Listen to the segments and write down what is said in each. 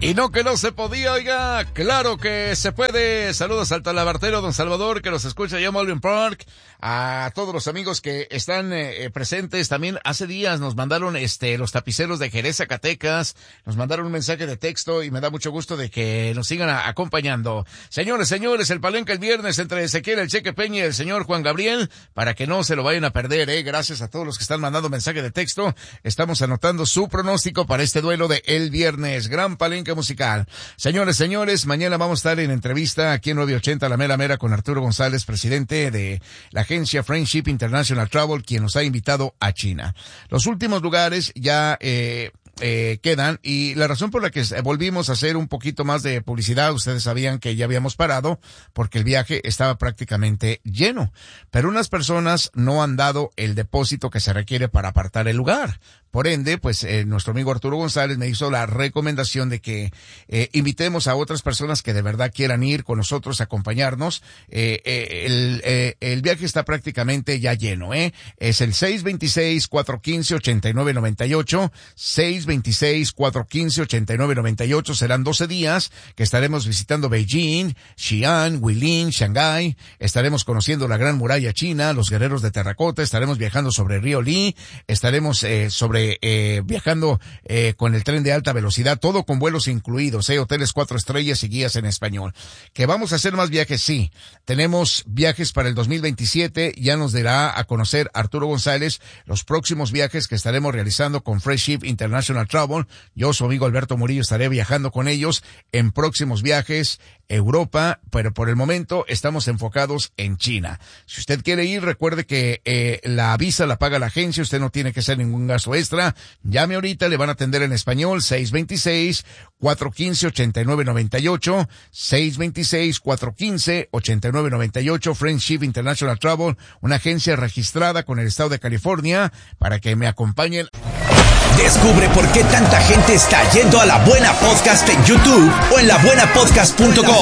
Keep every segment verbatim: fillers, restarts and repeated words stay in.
Y no que no se podía, oiga, claro que se puede. Saludos al talabartero don Salvador que nos escucha allá en Malvern Park. A todos los amigos que están eh, presentes. También hace días nos mandaron este los tapiceros de Jerez, Zacatecas. Nos mandaron un mensaje de texto y me da mucho gusto de que nos sigan a, acompañando. Señores, señores, el Palenque el viernes entre Ezequiel, el Cheque Peña y el señor Juan Gabriel, para que no se lo vayan a perder, eh. Gracias a todos los que están mandando mensaje de texto. Estamos anotando su pronóstico para este duelo de el viernes. Gran Palenque musical. Señores, señores, mañana vamos a estar en entrevista aquí en nueve ochenta La Mera Mera con Arturo González, presidente de la agencia Friendship International Travel, quien nos ha invitado a China. Los últimos lugares ya eh Eh, quedan, y la razón por la que volvimos a hacer un poquito más de publicidad, ustedes sabían que ya habíamos parado porque el viaje estaba prácticamente lleno, pero unas personas no han dado el depósito que se requiere para apartar el lugar. Por ende, pues eh, nuestro amigo Arturo González me hizo la recomendación de que eh, invitemos a otras personas que de verdad quieran ir con nosotros a acompañarnos. Eh, eh, el, eh, el viaje está prácticamente ya lleno, ¿eh? Es el seis veintiséis, cuatrocientos quince, ochenta y nueve noventa y ocho, seis veintiséis, cuatrocientos quince, ochenta y nueve noventa y ocho. Serán doce días que estaremos visitando Beijing, Xi'an, Guilin, Shanghái. Estaremos conociendo la Gran Muralla China, los guerreros de terracota. Estaremos viajando sobre el río Li. Estaremos eh, sobre eh, viajando eh, con el tren de alta velocidad, todo con vuelos incluidos, eh, hoteles cuatro estrellas y guías en español. ¿Que vamos a hacer más viajes? Sí. Tenemos viajes para el dos mil veintisiete. Ya nos dará a conocer Arturo González los próximos viajes que estaremos realizando con Friendship International Travel. Yo, su amigo Alberto Murillo, estaré viajando con ellos en próximos viajes, Europa, pero por el momento estamos enfocados en China. Si usted quiere ir, recuerde que eh, la visa la paga la agencia, usted no tiene que hacer ningún gasto extra. Llame ahorita, le van a atender en español, seis veintiséis, cuatrocientos quince, ochenta y nueve noventa y ocho, seis veintiséis, cuatrocientos quince, ochenta y nueve noventa y ocho, Friendship International Travel, una agencia registrada con el estado de California, para que me acompañen. Descubre por qué tanta gente está yendo a La Buena Podcast en YouTube o en la buena podcast punto com.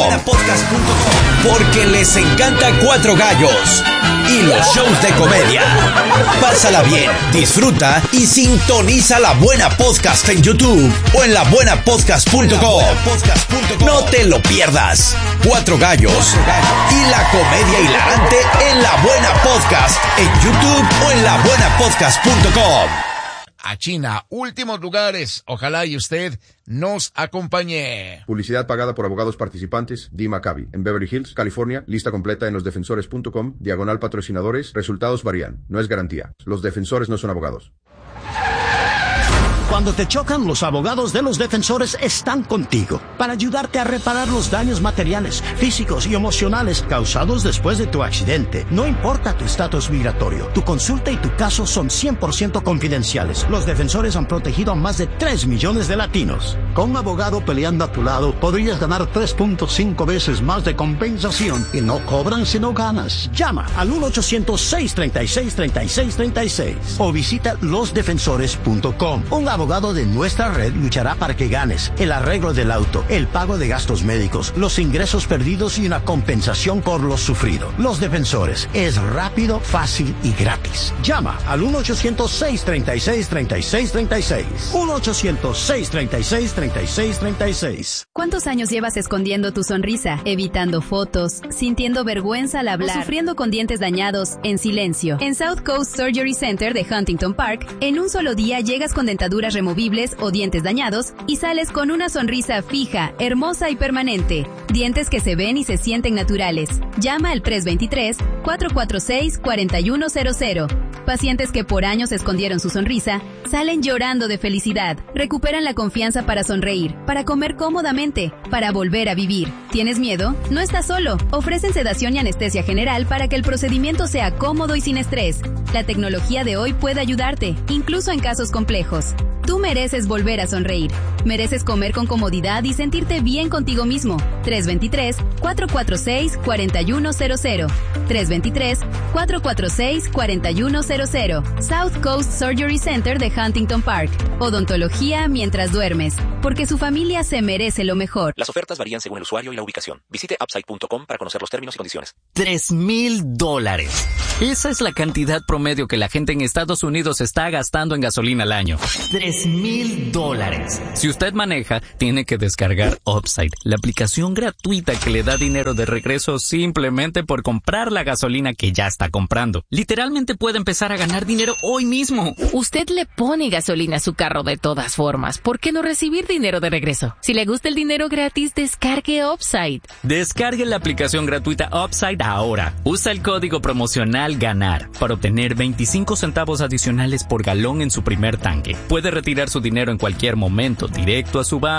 Porque les encanta Cuatro Gallos y los shows de comedia. Pásala bien, disfruta y sintoniza La Buena Podcast en YouTube o en la buena podcast punto com. No te lo pierdas. Cuatro Gallos y la comedia hilarante en La Buena Podcast en YouTube o en la buena podcast punto com. A China, últimos lugares, ojalá y usted nos acompañe. Publicidad pagada por abogados participantes, D. Maccabi, en Beverly Hills, California. Lista completa en los defensores punto com, diagonal patrocinadores. Resultados varían, no es garantía. Los defensores no son abogados. Cuando te chocan, los abogados de los defensores están contigo para ayudarte a reparar los daños materiales, físicos y emocionales causados después de tu accidente. No importa tu estatus migratorio, tu consulta y tu caso son cien por ciento confidenciales. Los defensores han protegido a más de tres millones de latinos. Con un abogado peleando a tu lado, podrías ganar tres punto cinco veces más de compensación y no cobran si no ganas. Llama al uno ochocientos, seis treinta y seis, treinta y seis treinta y seis o visita los defensores punto com. Un abogado de nuestra red luchará para que ganes el arreglo del auto, el pago de gastos médicos, los ingresos perdidos y una compensación por lo sufrido. Los Defensores es rápido, fácil y gratis. Llama al uno ochocientos, seis treinta y seis, treinta y seis treinta y seis. uno ochocientos, seis treinta y seis, treinta y seis treinta y seis. ¿Cuántos años llevas escondiendo tu sonrisa, evitando fotos, sintiendo vergüenza al hablar, o sufriendo con dientes dañados en silencio? En South Coast Surgery Center de Huntington Park, en un solo día llegas con dentaduras removibles o dientes dañados y sales con una sonrisa fija, hermosa y permanente. Dientes que se ven y se sienten naturales. Llama al tres veintitrés, cuatrocientos cuarenta y seis, cuarenta y uno cero cero. Pacientes que por años escondieron su sonrisa, salen llorando de felicidad. Recuperan la confianza para sonreír, para comer cómodamente, para volver a vivir. ¿Tienes miedo? No estás solo. Ofrecen sedación y anestesia general para que el procedimiento sea cómodo y sin estrés. La tecnología de hoy puede ayudarte, incluso en casos complejos. Tú mereces volver a sonreír. Mereces comer con comodidad y sentirte bien contigo mismo. tres veintitrés, cuatrocientos cuarenta y seis, cuarenta y uno cero cero. tres veintitrés, cuatrocientos cuarenta y seis, cuarenta y uno cero cero. South Coast Surgery Center de Huntington Park. Odontología mientras duermes. Porque su familia se merece lo mejor. Las ofertas varían según el usuario y la ubicación. Visite upside punto com para conocer los términos y condiciones. Tres mil dólares. Esa es la cantidad promedio que la gente en Estados Unidos está gastando en gasolina al año. Tres diez mil dólares. Si usted maneja, tiene que descargar Upside, la aplicación gratuita que le da dinero de regreso simplemente por comprar la gasolina que ya está comprando. Literalmente puede empezar a ganar dinero hoy mismo. Usted le pone gasolina a su carro de todas formas. ¿Por qué no recibir dinero de regreso? Si le gusta el dinero gratis, descargue Upside. Descargue la aplicación gratuita Upside ahora. Usa el código promocional GANAR para obtener veinticinco centavos adicionales por galón en su primer tanque. Puede retirar su dinero en cualquier momento, directo a su banco